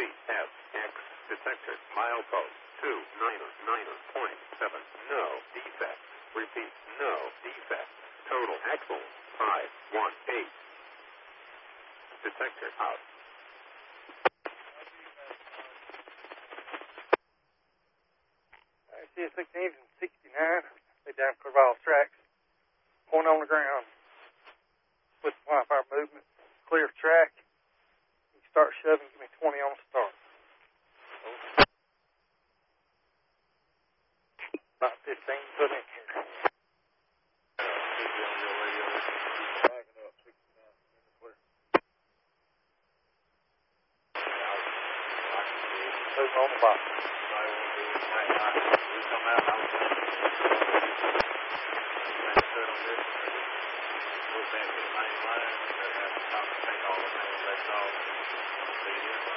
VFX detected. Milepost 299.7. No defect. Repeat, no defect. Total axle 518. Detector out. CS6 engine 69. They down Corvallis tracks. Point on the ground. With Wi-Fi movement. Clear track. You start shoving. Give me 20 on the start. About 15 put in here. Backing up 69 in the clear. Moving on the bottom. Back to the main line, have to take all the main legs off.